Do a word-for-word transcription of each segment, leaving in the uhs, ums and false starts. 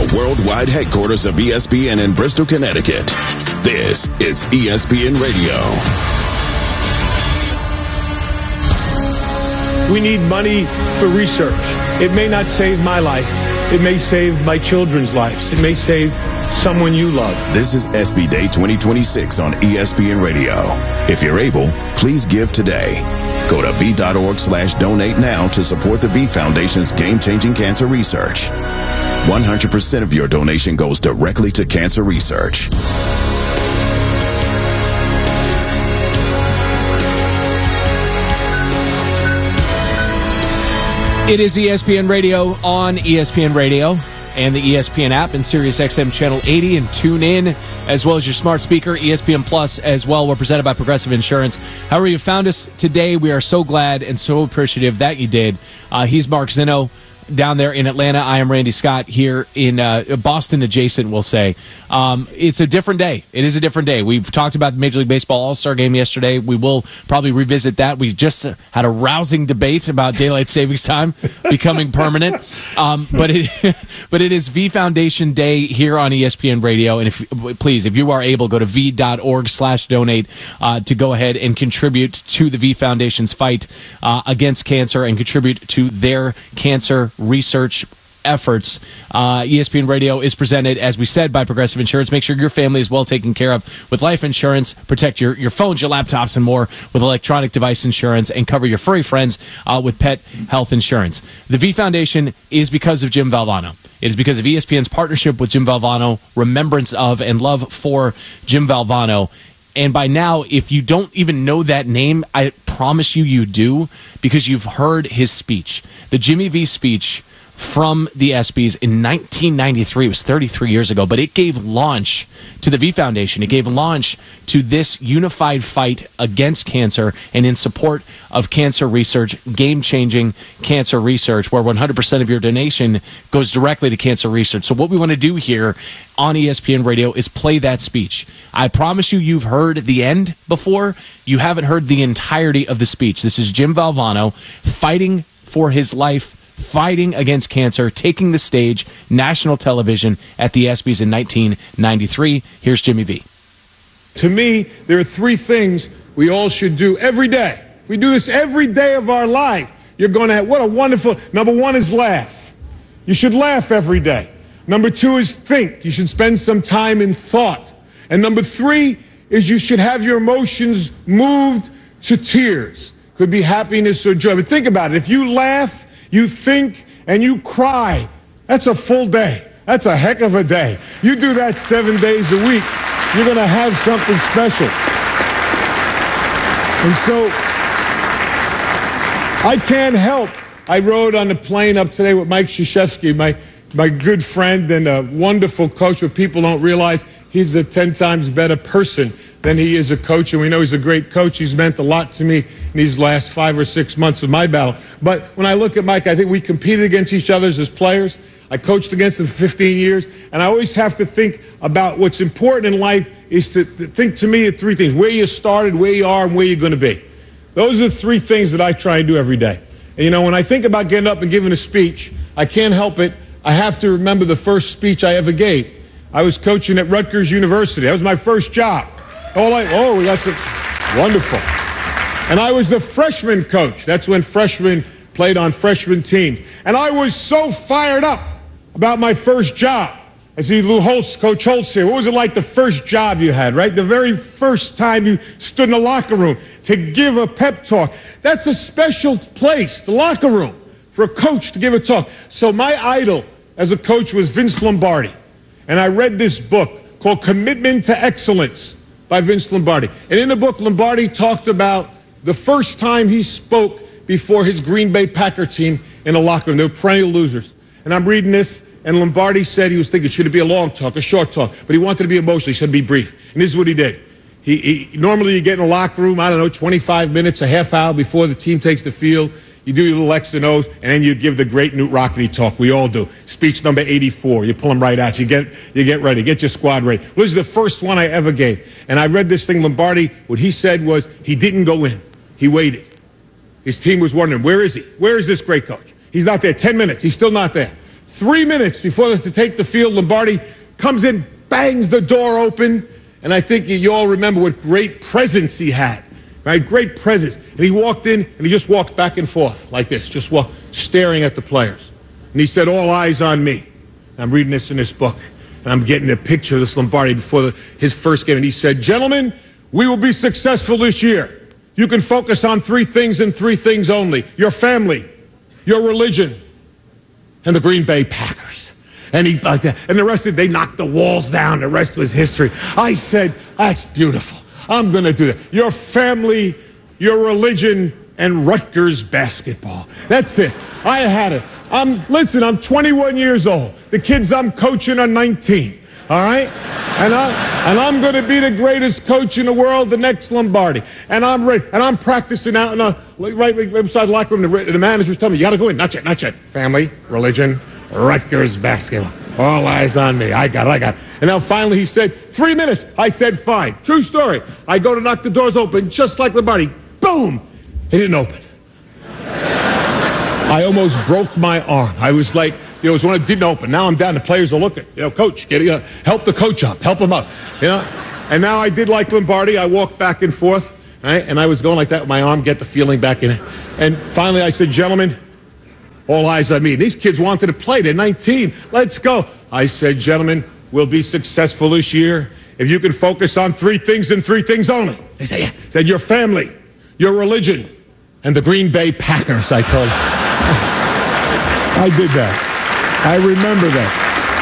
worldwide headquarters of E S P N in Bristol, Connecticut. This is E S P N Radio. We need money for research. It may not save my life. It may save my children's lives. It may save someone you love. This is S B Day twenty twenty-six on E S P N Radio. If you're able, please give today. Go to V.org slash donate now to support the V Foundation's game-changing cancer research. one hundred percent of your donation goes directly to cancer research. It is E S P N Radio on E S P N Radio and the E S P N app and Sirius X M Channel eighty, and tune in as well as your smart speaker, E S P N Plus as well. We're presented by Progressive Insurance. However you found us today, we are so glad and so appreciative that you did. Uh, he's Mark Zinno down there in Atlanta. I am Randy Scott here in uh, Boston adjacent, we'll say. Um, it's a different day. It is a different day. We've talked about the Major League Baseball All-Star Game yesterday. We will probably revisit that. We just had a rousing debate about daylight savings time becoming permanent. Um, but it but it is V Foundation Day here on E S P N Radio. And if please, if you are able, go to V.org slash donate uh, to go ahead and contribute to the V Foundation's fight uh, against cancer and contribute to their cancer research efforts. Uh, E S P N Radio is presented, as we said, by Progressive Insurance. Make sure your family is well taken care of with life insurance. Protect your, your phones, your laptops, and more with electronic device insurance, and cover your furry friends uh, with pet health insurance. The V Foundation is because of Jim Valvano. It is because of E S P N's partnership with Jim Valvano, remembrance of and love for Jim Valvano. And by now, if you don't even know that name, I promise you you do, because you've heard his speech. The Jimmy V speech from the ESPYs in nineteen ninety-three. It was thirty-three years ago, but it gave launch to the V Foundation. It gave launch to this unified fight against cancer and in support of cancer research, game-changing cancer research, where one hundred percent of your donation goes directly to cancer research. So what we want to do here on E S P N Radio is play that speech. I promise you, you've heard the end before. You haven't heard the entirety of the speech. This is Jim Valvano fighting for his life, fighting against cancer, taking the stage, national television at the ESPYs in nineteen ninety-three. Here's Jimmy V. To me, there are three things we all should do every day. If we do this every day of our life, you're going to have, what a wonderful, number one is laugh. You should laugh every day. Number two is think. You should spend some time in thought. And number three is you should have your emotions moved to tears. Could be happiness or joy. But think about it. If you laugh, you think, and you cry, that's a full day. That's a heck of a day. You do that seven days a week, you're going to have something special. And so, I can't help. I rode on the plane up today with Mike Krzyzewski, my, my good friend and a wonderful coach. What people don't realize, he's a ten times better person than he is a coach, and we know he's a great coach. He's meant a lot to me in these last five or six months of my battle. But when I look at Mike, I think we competed against each other as players. I coached against him for fifteen years, and I always have to think about what's important in life is to think, to me, of three things: where you started, where you are, and where you're going to be. Those are the three things that I try and do every day. And, you know, when I think about getting up and giving a speech, I can't help it. I have to remember the first speech I ever gave. I was coaching at Rutgers University. That was my first job. All I, oh, we got some wonderful. And I was the freshman coach. That's when freshmen played on freshman teams. And I was so fired up about my first job. I see Lou Holtz, Coach Holtz here. What was it like the first job you had, right? The very first time you stood in the locker room to give a pep talk. That's a special place, the locker room, for a coach to give a talk. So my idol as a coach was Vince Lombardi. And I read this book called Commitment to Excellence by Vince Lombardi. And in the book, Lombardi talked about the first time he spoke before his Green Bay Packer team in a locker room. They were perennial losers. And I'm reading this, and Lombardi said he was thinking, should it be a long talk, a short talk? But he wanted to be emotional. He said, be brief. And this is what he did. He, he Normally you get in a locker room, I don't know, twenty-five minutes, a half hour before the team takes the field. You do your little X and O's, and then you give the great Newt Rockne talk. We all do. Speech number eighty-four. You pull them right out. You get you get ready. Get your squad ready. This is the first one I ever gave. And I read this thing, Lombardi, what he said was he didn't go in. He waited. His team was wondering, where is he? Where is this great coach? He's not there. Ten minutes. He's still not there. Three minutes before they have to take the field, Lombardi comes in, bangs the door open, and I think you all remember what great presence he had, right? Great presence. And he walked in, and he just walked back and forth like this, just walk, staring at the players. And he said, all eyes on me. And I'm reading this in this book, and I'm getting a picture of this Lombardi before the, his first game. And he said, gentlemen, we will be successful this year. You can focus on three things and three things only. Your family, your religion, and the Green Bay Packers. And he like that. And the rest of it, they knocked the walls down. The rest was history. I said, that's beautiful. I'm going to do that. Your family, your religion, and Rutgers basketball. That's it. I had it. I'm listen, I'm twenty-one years old. The kids I'm coaching are nineteen. All right? And, I, and I'm going to be the greatest coach in the world, the next Lombardi. And I'm ready. And I'm practicing out in a, right, right beside the locker room. The, the manager's telling me, you got to go in. Not yet, not yet. Family, religion, Rutgers basketball. All eyes on me. I got it, I got it. And now finally he said, three minutes. I said, fine. True story. I go to knock the doors open, just like Lombardi. Boom! It didn't open. I almost broke my arm. I was like, you know, it was when it didn't open. Now I'm down. The players are looking. You know, coach, get uh, help the coach up. Help him up. You know. And now I did like Lombardi. I walked back and forth, right? And I was going like that with my arm, get the feeling back in it. And finally I said, gentlemen, all eyes on me. These kids wanted to play. They're nineteen. Let's go. I said, gentlemen, we'll be successful this year if you can focus on three things and three things only. They said, yeah. I said, your family, your religion, and the Green Bay Packers, I told them. I did that. I remember that.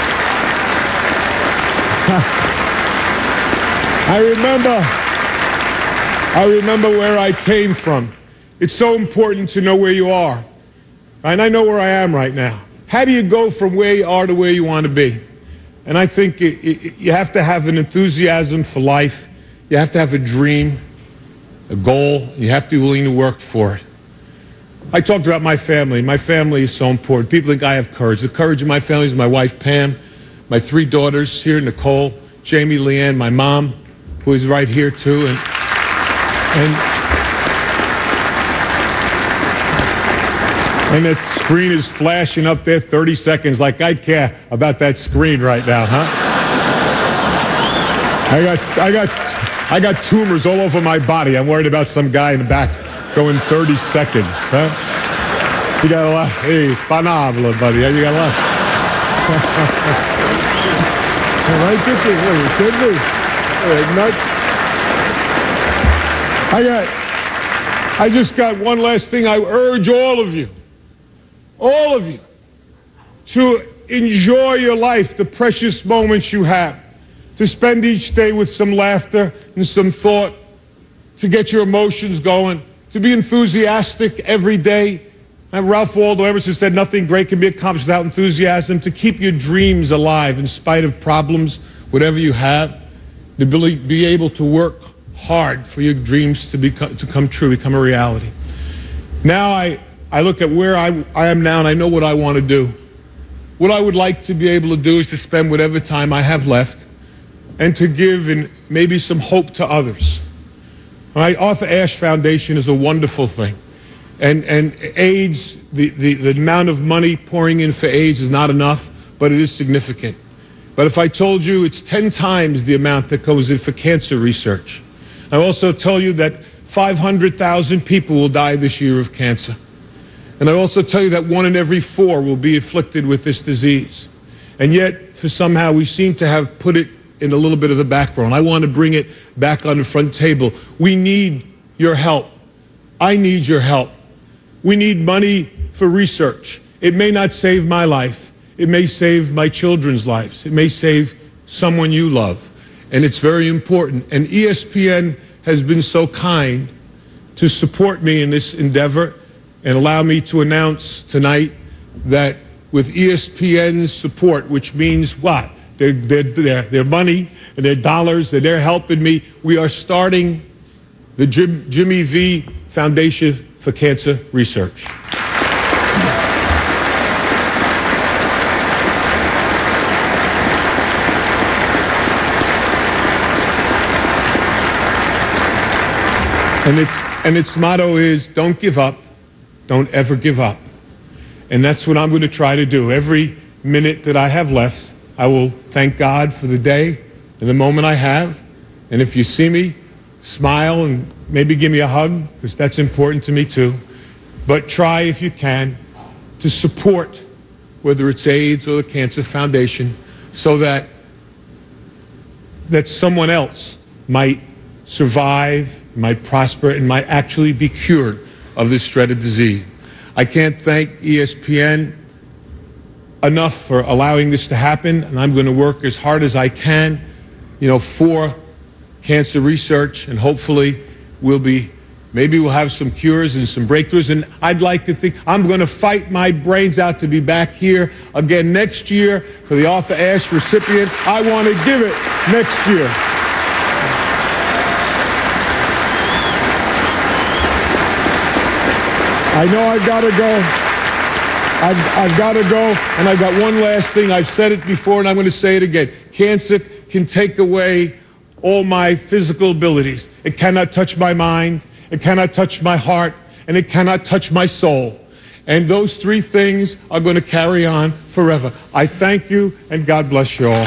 I remember, I remember where I came from. It's so important to know where you are. And I know where I am right now. How do you go from where you are to where you want to be? And I think it, it, you have to have an enthusiasm for life. You have to have a dream, a goal. You have to be willing to work for it. I talked about my family. My family is so important. People think I have courage. The courage of my family is my wife, Pam, my three daughters here, Nicole, Jamie, Leanne, my mom, who is right here, too. And, and, and the screen is flashing up there thirty seconds like I care about that screen right now, huh? I got, I got, I got tumors all over my body. I'm worried about some guy in the back going thirty seconds, huh? You got a lot. Hey, phenomenal, buddy. You got a lot. Right, good thing. Look, you kidding me? Hey, nuts. I got, I just got one last thing. I urge all of you, all of you, to enjoy your life, the precious moments you have, to spend each day with some laughter and some thought, to get your emotions going, to be enthusiastic every day. And Ralph Waldo Emerson said nothing great can be accomplished without enthusiasm. To keep your dreams alive in spite of problems, whatever you have, to be able to work hard for your dreams to become, to come true, become a reality. Now I, I look at where I, I am now and I know what I want to do. What I would like to be able to do is to spend whatever time I have left and to give and maybe some hope to others. All right, Arthur Ashe Foundation is a wonderful thing. And and AIDS, the, the, the amount of money pouring in for AIDS is not enough, but it is significant. But if I told you it's ten times the amount that goes in for cancer research. I also tell you that five hundred thousand people will die this year of cancer. And I also tell you that one in every four will be afflicted with this disease. And yet, for somehow, we seem to have put it in a little bit of the background. I want to bring it back on the front table. We need your help. I need your help. We need money for research. It may not save my life. It may save my children's lives. It may save someone you love. And it's very important. And E S P N has been so kind to support me in this endeavor and allow me to announce tonight that with E S P N's support, which means what? Their, their, their, their money and their dollars, and they're helping me. We are starting the Jim, Jimmy V Foundation for Cancer Research. And its, and its motto is, don't give up, don't ever give up. And that's what I'm going to try to do. Every minute that I have left, I will thank God for the day and the moment I have. And if you see me, smile and maybe give me a hug, because that's important to me too. But try, if you can, to support, whether it's AIDS or the Cancer Foundation, so that that someone else might survive, might prosper, and might actually be cured of this dreaded disease. I can't thank E S P N enough for allowing this to happen, and I'm going to work as hard as I can, you know, for cancer research, and hopefully we'll be, maybe we'll have some cures and some breakthroughs. And I'd like to think I'm going to fight my brains out to be back here again next year for the Arthur Ashe recipient. I want to give it next year. I know I've got to go. I've, I've got to go. And I've got one last thing. I've said it before, and I'm going to say it again. Cancer can take away all my physical abilities. It cannot touch my mind. It cannot touch my heart. And it cannot touch my soul. And those three things are going to carry on forever. I thank you, and God bless you all.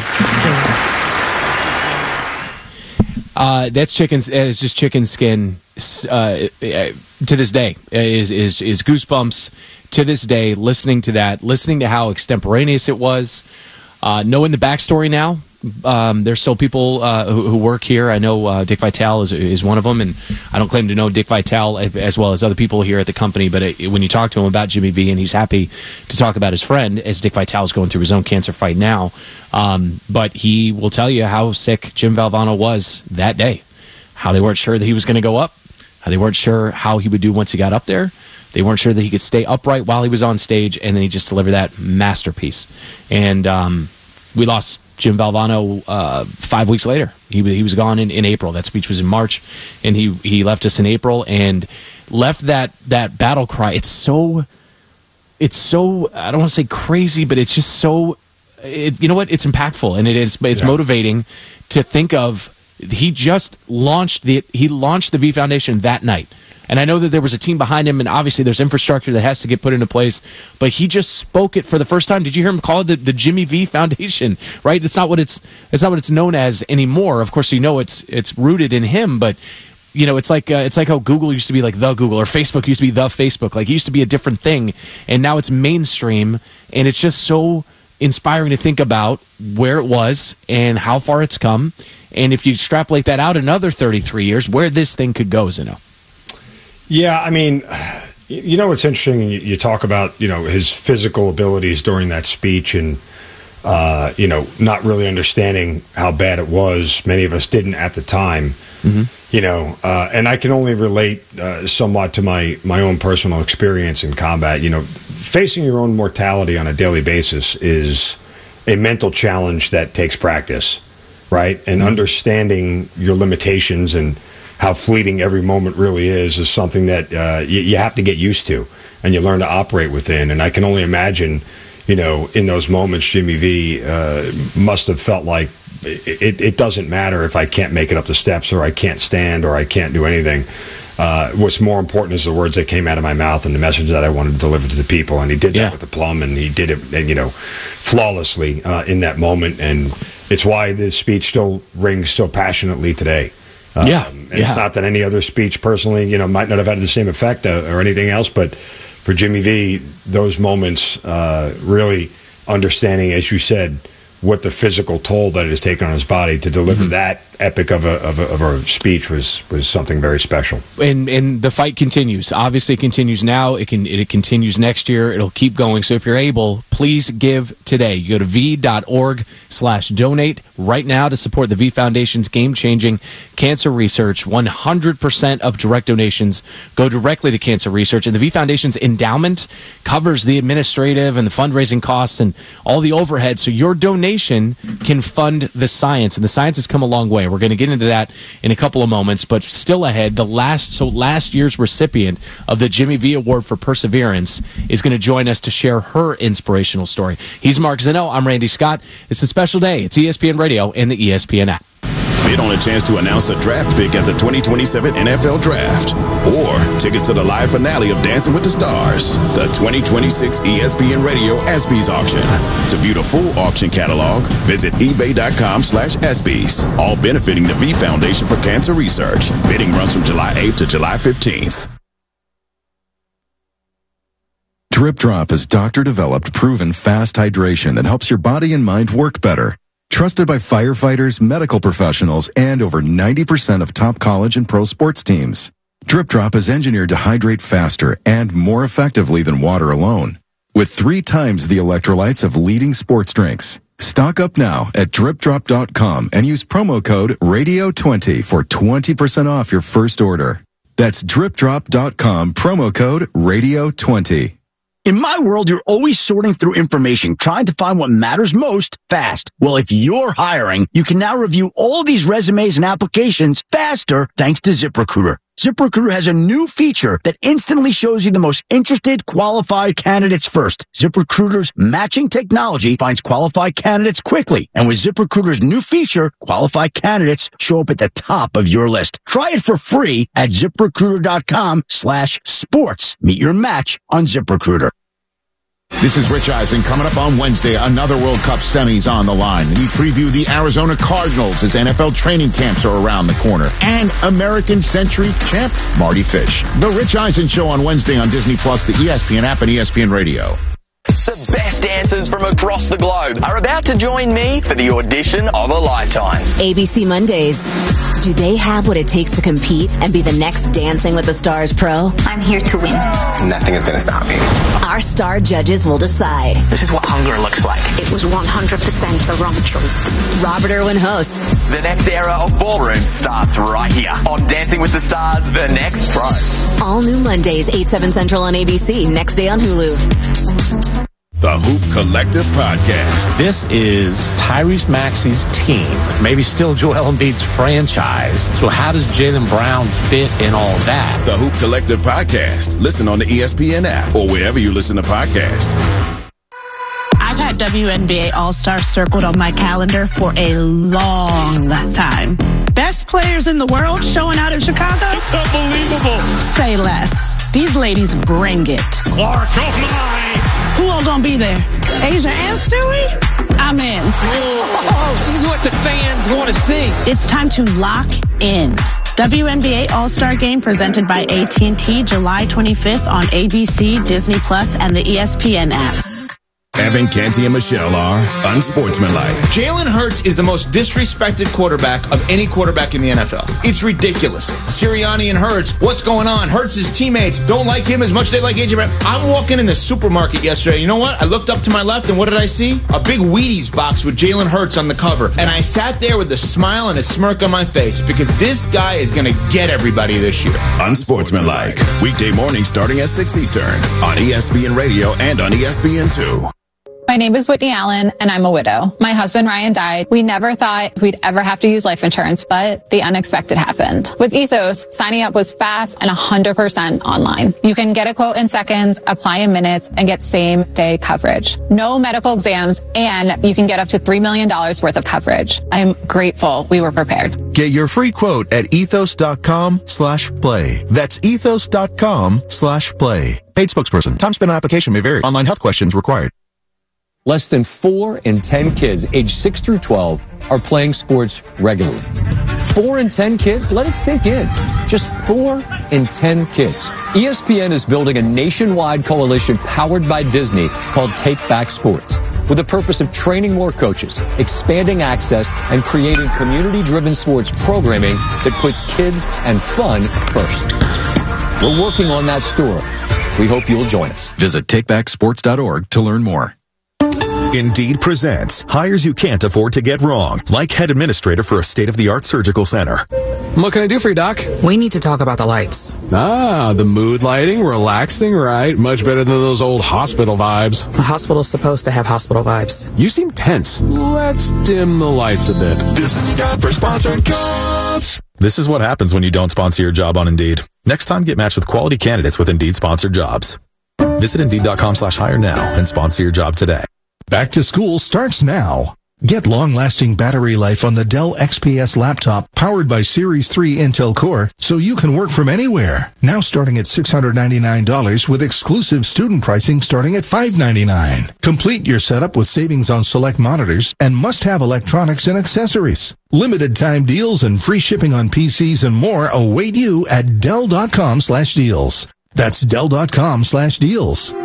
Uh, that's chicken. It's just chicken skin. Uh, to this day, is is is goosebumps. To this day, listening to that, listening to how extemporaneous it was, uh, knowing the backstory now. Um, there's still people uh, who, who work here. I know uh, Dick Vitale is is one of them, and I don't claim to know Dick Vitale as well as other people here at the company. But it, when you talk to him about Jimmy V, and he's happy to talk about his friend, as Dick Vitale is going through his own cancer fight now. Um, but he will tell you how sick Jim Valvano was that day, how they weren't sure that he was going to go up, how they weren't sure how he would do once he got up there. They weren't sure that he could stay upright while he was on stage, and then he just delivered that masterpiece. And um, we lost Jim Valvano uh, five weeks later. He, he was gone in, in April. That speech was in March, and he, he left us in April and left that, that battle cry. It's so, it's so, I don't want to say crazy, but it's just so, it, you know what? It's impactful, and it, it's, it's yeah. motivating to think of. He just launched the, he launched the V Foundation that night. And I know that there was a team behind him, and obviously there's infrastructure that has to get put into place. But he just spoke it for the first time. Did you hear him call it the, the Jimmy V Foundation? Right? That's not what it's. That's not what it's known as anymore. Of course, you know it's it's rooted in him. But you know, it's like uh, it's like how Google used to be like the Google, or Facebook used to be the Facebook. Like it used to be a different thing, and now it's mainstream. And it's just so inspiring to think about where it was and how far it's come. And if you extrapolate that out another thirty-three years, where this thing could go, Zeno. Yeah, I mean, you know what's interesting? You, you talk about, you know, his physical abilities during that speech and, uh, you know, not really understanding how bad it was. Many of us didn't at the time, mm-hmm. you know, uh, and I can only relate uh, somewhat to my, my own personal experience in combat. You know, facing your own mortality on a daily basis is a mental challenge that takes practice, right? And mm-hmm. understanding your limitations and how fleeting every moment really is is something that uh, you, you have to get used to, and you learn to operate within. And I can only imagine, you know, in those moments, Jimmy V uh, must have felt like it, it doesn't matter if I can't make it up the steps, or I can't stand, or I can't do anything. Uh, what's more important is the words that came out of my mouth and the message that I wanted to deliver to the people. And he did that yeah. with aplomb, and he did it, and, you know, flawlessly uh, in that moment. And it's why this speech still rings so passionately today. Um, yeah, and yeah. It's not that any other speech personally, you know, might not have had the same effect uh, or anything else, but for Jimmy V, those moments, uh, really understanding, as you said, what the physical toll that it has taken on his body to deliver mm-hmm. that epic of a, of a of a speech was was something very special. And and the fight continues. Obviously, it continues now. It can it continues next year. It'll keep going. So if you're able, please give today. You go to v.org slash donate right now to support the V Foundation's game-changing cancer research. one hundred percent of direct donations go directly to cancer research, and the V Foundation's endowment covers the administrative and the fundraising costs and all the overhead. So your donation can fund the science, and the science has come a long way. We're going to get into that in a couple of moments, but still ahead, the last so last year's recipient of the Jimmy V Award for Perseverance is going to join us to share her inspirational story. He's Mark Zeno. I'm Randy Scott. It's a special day. It's E S P N Radio and the E S P N app. Bid on a chance to announce a draft pick at the twenty twenty-seven N F L Draft. Or tickets to the live finale of Dancing with the Stars, the twenty twenty-six E S P N Radio ESPYs auction. To view the full auction catalog, visit ebay.com slash ESPYs. All benefiting the V Foundation for Cancer Research. Bidding runs from July eighth to July fifteenth. Drip Drop is doctor-developed, proven fast hydration that helps your body and mind work better. Trusted by firefighters, medical professionals, and over ninety percent of top college and pro sports teams. Drip Drop is engineered to hydrate faster and more effectively than water alone. With three times the electrolytes of leading sports drinks. Stock up now at drip drop dot com and use promo code radio twenty for twenty percent off your first order. That's drip drop dot com, promo code radio twenty. In my world, you're always sorting through information, trying to find what matters most fast. Well, if you're hiring, you can now review all these resumes and applications faster thanks to ZipRecruiter. ZipRecruiter has a new feature that instantly shows you the most interested, qualified candidates first. ZipRecruiter's matching technology finds qualified candidates quickly. And with ZipRecruiter's new feature, qualified candidates show up at the top of your list. Try it for free at ZipRecruiter.com slash sports. Meet your match on ZipRecruiter. This is Rich Eisen. Coming up on Wednesday, another World Cup semis on the line. We preview the Arizona Cardinals as N F L training camps are around the corner. And American Century champ Marty Fish. The Rich Eisen Show on Wednesday on Disney Plus, the E S P N app, and E S P N Radio. The best dancers from across the globe are about to join me for the audition of a lifetime. A B C Mondays. Do they have what it takes to compete and be the next Dancing with the Stars pro? I'm here to win. Nothing is going to stop me. Our star judges will decide. This is what hunger looks like. It was one hundred percent the wrong choice. Robert Irwin hosts. The next era of ballroom starts right here on Dancing with the Stars, The Next Pro. All new Mondays, eight, seven Central on A B C. Next day on Hulu. The Hoop Collective Podcast. This is Tyrese Maxey's team, maybe still Joel Embiid's franchise. So how does Jaylen Brown fit in all that? The Hoop Collective Podcast. Listen on the E S P N app or wherever you listen to podcasts. I've had W N B A All-Stars circled on my calendar for a long time. Best players in the world showing out in Chicago? It's unbelievable. Say less. These ladies bring it. Clark, oh my! Who all gonna be there? Asia and Stewie? I'm in. Oh, she's what the fans want to see. It's time to lock in. W N B A All-Star Game presented by A T and T July twenty-fifth on A B C, Disney Plus, and the E S P N app. Evan, Canty, and Michelle are unsportsmanlike. Jalen Hurts is the most disrespected quarterback of any quarterback in the N F L. It's ridiculous. Sirianni and Hurts, what's going on? Hurts' teammates don't like him as much as they like A J Brown. I'm walking in the supermarket yesterday. You know what? I looked up to my left, and what did I see? A big Wheaties box with Jalen Hurts on the cover. And I sat there with a smile and a smirk on my face because this guy is going to get everybody this year. Unsportsmanlike. Weekday morning starting at six Eastern on E S P N Radio and on E S P N two. My name is Whitney Allen, and I'm a widow. My husband, Ryan, died. We never thought we'd ever have to use life insurance, but the unexpected happened. With Ethos, signing up was fast and one hundred percent online. You can get a quote in seconds, apply in minutes, and get same-day coverage. No medical exams, and you can get up to three million dollars worth of coverage. I'm grateful we were prepared. Get your free quote at ethos.com slash play. That's ethos.com slash play. Paid spokesperson. Time spent on application may vary. Online health questions required. Less than four in ten kids aged six through twelve are playing sports regularly. Four in ten kids? Let it sink in. Just four in ten kids. E S P N is building a nationwide coalition powered by Disney called Take Back Sports, with the purpose of training more coaches, expanding access, and creating community-driven sports programming that puts kids and fun first. We're working on that story. We hope you'll join us. Visit take back sports dot org to learn more. Indeed presents hires you can't afford to get wrong, like head administrator for a state-of-the-art surgical center. What can I do for you, Doc? We need to talk about the lights. Ah, the mood lighting, relaxing, right? Much better than those old hospital vibes. A hospital's supposed to have hospital vibes. You seem tense. Let's dim the lights a bit. This is the time for sponsored jobs. This is what happens when you don't sponsor your job on Indeed. Next time, get matched with quality candidates with Indeed sponsored jobs. Visit Indeed.com slash hire now and sponsor your job today. Back to school starts now. Get long-lasting battery life on the Dell X P S laptop powered by Series three Intel Core so you can work from anywhere. Now starting at six hundred ninety-nine dollars with exclusive student pricing starting at five hundred ninety-nine dollars. Complete your setup with savings on select monitors and must-have electronics and accessories. Limited time deals and free shipping on P Cs and more await you at Dell.com slash deals. That's Dell.com slash deals.